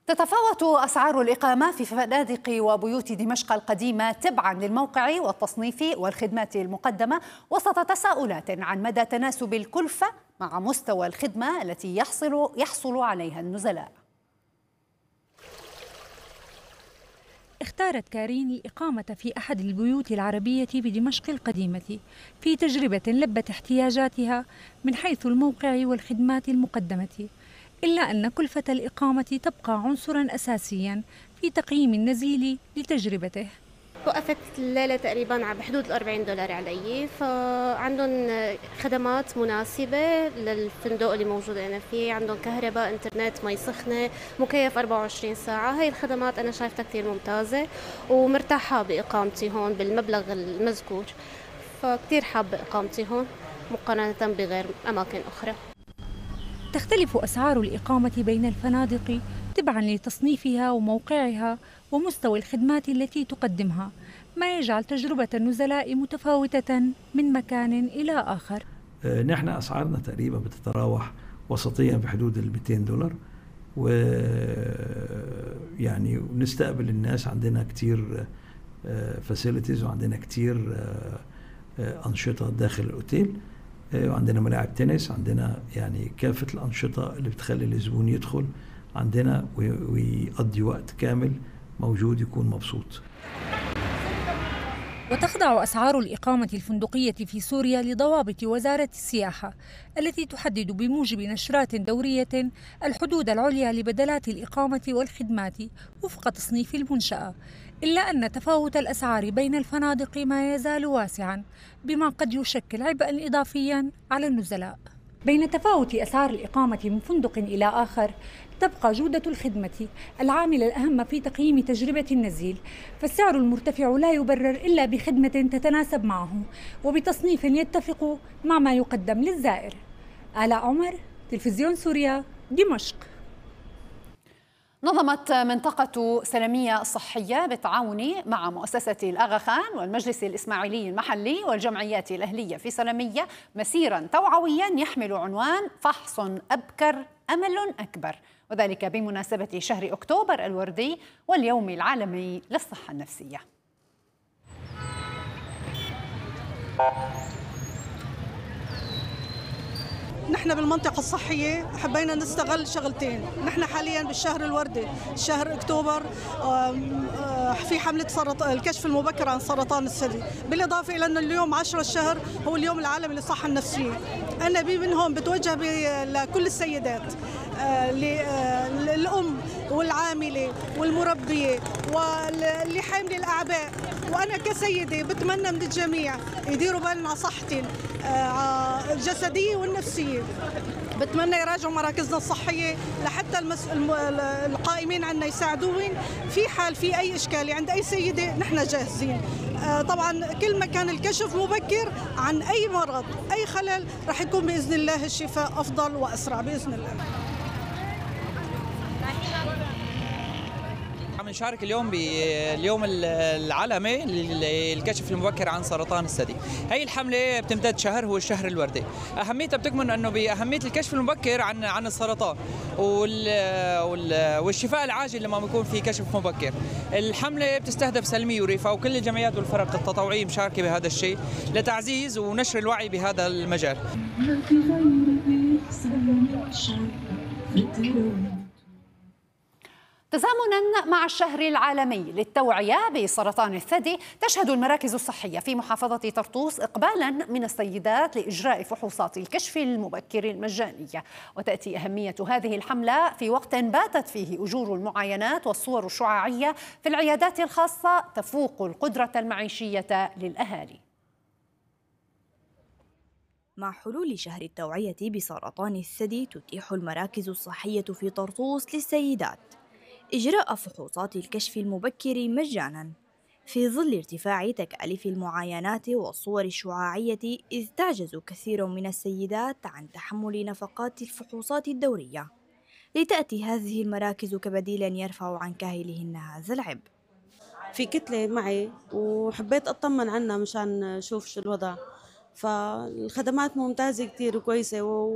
تتفاوت أسعار الإقامة في فنادق وبيوت دمشق القديمة تبعاً للموقع والتصنيف والخدمات المقدمة، وسط تساؤلات عن مدى تناسب الكلفة مع مستوى الخدمة التي يحصل عليها النزلاء. اختارت كارين الإقامة في أحد البيوت العربية بدمشق القديمة في تجربة لبت احتياجاتها من حيث الموقع والخدمات المقدمة، إلا أن كلفة الإقامة تبقى عنصراً أساسياً في تقييم النزيل لتجربته. وقفت الليلة تقريبا بحدود $40 علي، فعندهم خدمات مناسبة للفندق اللي موجود أنا فيه، عندهم كهرباء، إنترنت، مي سخنة، مكيف 24 ساعة. هاي الخدمات أنا شايفتها كتير ممتازة ومرتاحة بإقامتي هون بالمبلغ المذكور، فكتير حابة إقامتي هون مقارنة بغير أماكن أخرى. تختلف أسعار الإقامة بين الفنادق تبعاً لتصنيفها وموقعها ومستوى الخدمات التي تقدمها، ما يجعل تجربة النزلاء متفاوتة من مكان إلى آخر. نحن أسعارنا تقريبا بتتراوح وسطيا في حدود $200، ويعني نستقبل الناس. عندنا كتير فاسيلتيز وعندنا كتير أنشطة داخل الأوتيل، وعندنا ملاعب تنس، عندنا يعني كافة الأنشطة اللي بتخلي الزبون يدخل عندنا ويقضي وقت كامل موجود، يكون مبسوط. وتخضع أسعار الإقامة الفندقية في سوريا لضوابط وزارة السياحة التي تحدد بموجب نشرات دورية الحدود العليا لبدلات الإقامة والخدمات وفق تصنيف المنشأة، إلا أن تفاوت الأسعار بين الفنادق ما يزال واسعاً، بما قد يشكل عبئاً إضافياً على النزلاء. بين تفاوت أسعار الإقامة من فندق إلى آخر تبقى جودة الخدمة العامل الأهم في تقييم تجربة النزيل، فالسعر المرتفع لا يبرر إلا بخدمة تتناسب معه وبتصنيف يتفق مع ما يقدم للزائر. آلاء عمر، تلفزيون سوريا، دمشق. نظمت منطقة سلمية الصحية بالتعاون مع مؤسسة الآغا خان والمجلس الإسماعيلي المحلي والجمعيات الأهلية في سلمية مسيرا توعويا يحمل عنوان فحص أبكر أمل أكبر، وذلك بمناسبة شهر أكتوبر الوردي واليوم العالمي للصحة النفسية. نحن بالمنطقة الصحية حبينا نستغل شغلتين. نحن حاليا بالشهر الوردي، شهر أكتوبر، في حملة الكشف المبكر عن سرطان الثدي، بالإضافة إلى أن اليوم 10 الشهر هو اليوم العالمي للصحة النفسية. أنا منهم بتوجه لكل السيدات، للأم والعاملة والمربية واللي حامل الأعباء. وأنا كسيدة بتمنى من الجميع يديروا بالهم على صحتهم الجسدية والنفسية. بتمنى يراجعوا مراكزنا الصحية لحتى القائمين عنا يساعدوهم في حال في أي إشكالية عند أي سيدة. نحن جاهزين. طبعا كل ما كان الكشف مبكر عن أي مرض أي خلل رح يكون بإذن الله الشفاء أفضل وأسرع بإذن الله. عم نشارك اليوم باليوم العالمي للكشف المبكر عن سرطان الثدي. هي الحملة بتمتد شهر، هو الشهر الوردي. أهميتها بتكمن أنه بأهمية الكشف المبكر عن السرطان والشفاء العاجل لما بيكون في كشف مبكر. الحملة بتستهدف سلمية وريفا، وكل الجمعيات والفرق التطوعية مشاركة بهذا الشيء لتعزيز ونشر الوعي بهذا المجال. تزامناً مع الشهر العالمي للتوعية بسرطان الثدي، تشهد المراكز الصحية في محافظة طرطوس إقبالاً من السيدات لإجراء فحوصات الكشف المبكر المجانية. وتأتي أهمية هذه الحملة في وقت باتت فيه أجور المعاينات والصور الشعاعية في العيادات الخاصة تفوق القدرة المعيشية للأهالي. مع حلول شهر التوعية بسرطان الثدي، تتيح المراكز الصحية في طرطوس للسيدات إجراء فحوصات الكشف المبكر مجاناً في ظل ارتفاع تكاليف المعاينات والصور الشعاعية، إذ تعجز كثير من السيدات عن تحمل نفقات الفحوصات الدورية، لتأتي هذه المراكز كبديل يرفع عن كاهلهن هذا العبء. في كتلة معي وحبيت أطمن عنها مشان أشوف شو الوضع، فالخدمات ممتازة كتير وكويسة.